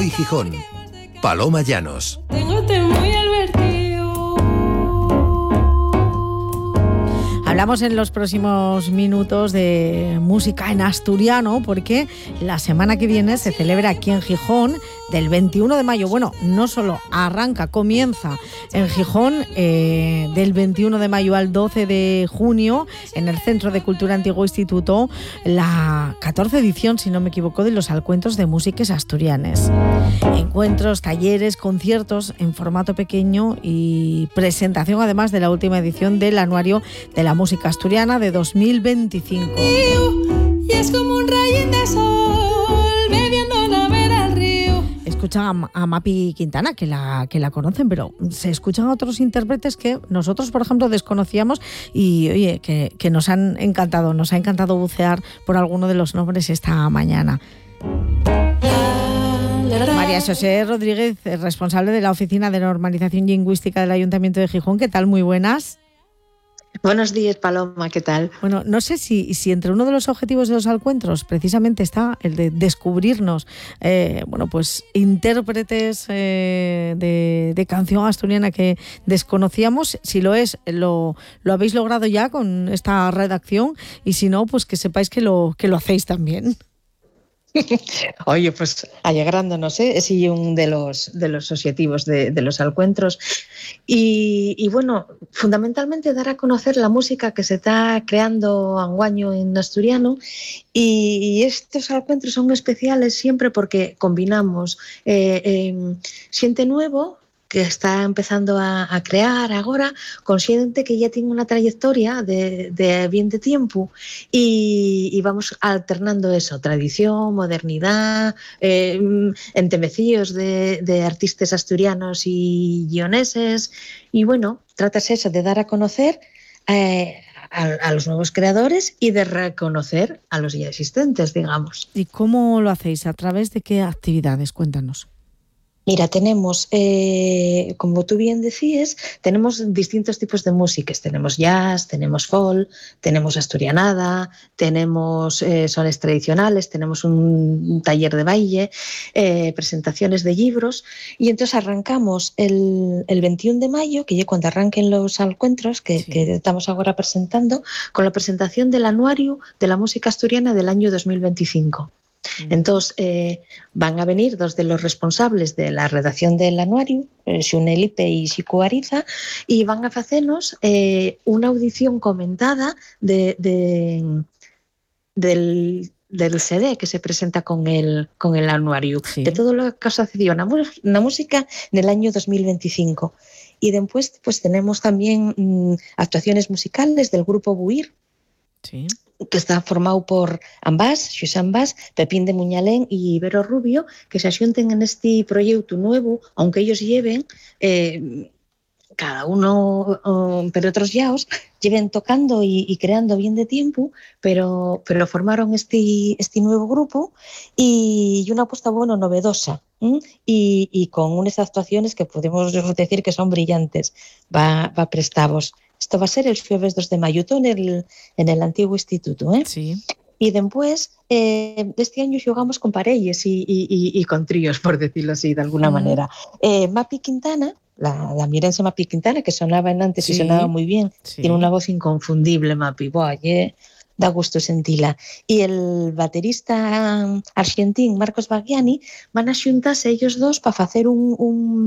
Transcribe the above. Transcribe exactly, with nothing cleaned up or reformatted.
y Gijón. Paloma Llanos. Téngote muy advertido. Hablamos en los próximos minutos de música en asturiano porque la semana que viene se celebra aquí en Gijón del veintiuno de mayo. Bueno, no solo arranca, comienza en Gijón eh, del veintiuno de mayo al doce de junio en el Centro de Cultura Antiguo Instituto la catorce edición, si no me equivoco, de los Alcuentros de Músiques Asturianes. Encuentros, talleres, conciertos en formato pequeño y presentación además de la última edición del Anuario de la Música Asturiana de dos mil veinticinco. Y es como un rayín de sol bebiendo la vera al río. Escuchan a, a Mapi Quintana, que la, que la conocen, pero se escuchan a otros intérpretes que nosotros, por ejemplo, desconocíamos y, oye, que, que nos han encantado, nos ha encantado bucear por alguno de los nombres esta mañana. María José Rodríguez, responsable de la Oficina de Normalización Lingüística del Ayuntamiento de Gijón. ¿Qué tal? Muy buenas. Buenos días, Paloma, ¿qué tal? Bueno, no sé si, si entre uno de los objetivos de los Alcuentros precisamente está el de descubrirnos, eh, bueno, pues intérpretes eh, de, de canción asturiana que desconocíamos. Si lo es, lo, lo habéis logrado ya con esta redacción, y si no, pues que sepáis que lo, que lo hacéis también. Oye, pues alegrándonos, ¿eh? Es un de los, de los objetivos de, de los Alcuentros. Y, y bueno, fundamentalmente dar a conocer la música que se está creando anguaño en asturiano, y, y estos Alcuentros son especiales siempre porque combinamos eh, eh, xente nuevo que está empezando a, a crear agora, con xente que ya tiene una trayectoria de, de bien de tiempo, y, y vamos alternando eso, tradición, modernidad, eh, entemecíos de, de artistas asturianos y guioneses, y bueno, tratas eso de dar a conocer eh, a, a los nuevos creadores y de reconocer a los ya existentes, digamos. ¿Y cómo lo hacéis? ¿A través de qué actividades? Cuéntanos. Mira, tenemos, eh, como tú bien decías, tenemos distintos tipos de músicas. Tenemos jazz, tenemos folk, tenemos asturianada, tenemos eh, sones tradicionales, tenemos un, un taller de baile, eh, presentaciones de libros. Y entonces arrancamos el, el veintiuno de mayo, que ya cuando arranquen los Alcuentros, que, sí. que estamos ahora presentando, con la presentación del Anuario de la Música Asturiana del año dos mil veinticinco. Entonces eh, van a venir dos de los responsables de la redacción del anuario, eh, Xune Lipe y Xico Ariza, y van a hacernos eh, una audición comentada de, de, del, del C D que se presenta con el, con el anuario, sí. de todo lo que sucedió en la música en el año dos mil veinticinco. Y después pues, tenemos también mmm, actuaciones musicales del grupo Buir, sí. que está formado por Ambás, Xosé Ambás, Pepín de Muñalén y Ibero Rubio, que se asunten en este proyecto nuevo, aunque ellos lleven, eh, cada uno, um, pero otros yaos, lleven tocando y, y creando bien de tiempo, pero, pero formaron este, este nuevo grupo, y, y una apuesta, bueno, novedosa, ¿eh? y, y con unas actuaciones que podemos decir que son brillantes, va, va prestados. Esto va a ser el jueves dos de mayo en el, en el antiguo instituto, ¿eh? Sí. Y después, eh, este año jugamos con parelles y, y, y, y con tríos, por decirlo así, de alguna uh-huh. manera. Eh, Mapi Quintana, la, la mirense Mapi Quintana, que sonaba en antes sí. y sonaba muy bien, sí. tiene una voz inconfundible, Mapi, boy, eh, da gusto sentirla. Y el baterista argentín, Marcos Baggiani, van a xuntarse ellos dos para hacer un... un